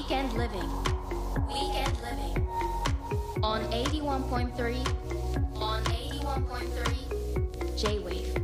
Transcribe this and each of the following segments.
Weekend Living on 81.3 J-Wave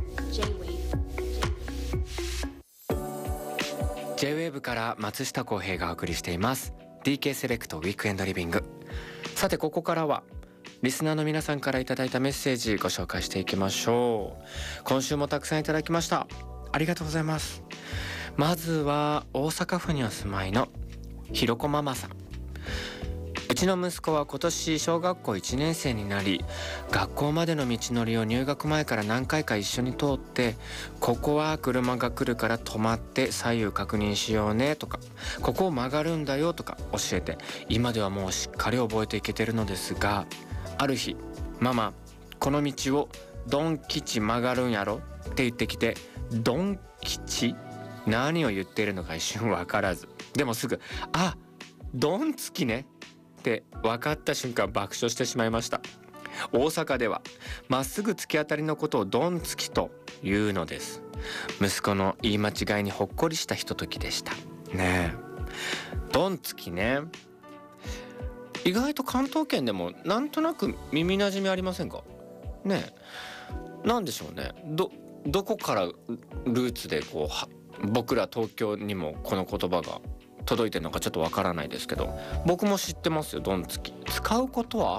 J-Wave から松下洸平がお送りしています DK セレクトウィークエンドリビング。さてここからはリスナーの皆さんからいただいたメッセージご紹介していきましょう。今週もたくさんいただきました。ありがとうございます。まずは大阪府にお住まいのひろこママさん。うちの息子は今年小学校1年生になり、学校までの道のりを入学前から何回か一緒に通って、ここは車が来るから止まって左右確認しようねとか、ここを曲がるんだよとか教えて、今ではもうしっかり覚えていけてるのですが、ある日ママこの道をドン吉曲がるんやろって言ってきて、ドン吉何を言っているのか一瞬分からず、でもすぐあドンつきねって分かった瞬間爆笑してしまいました。大阪ではまっすぐ突き当たりのことをドンつきというのです。息子の言い間違いにほっこりしたひとときでしたね。ドンつきね、意外と関東圏でもなんとなく耳なじみありませんかね。なんでしょうね、どこからルーツでこう僕ら東京にもこの言葉が届いてるのかちょっとわからないですけど、僕も知ってますよ。ドンつき使うことは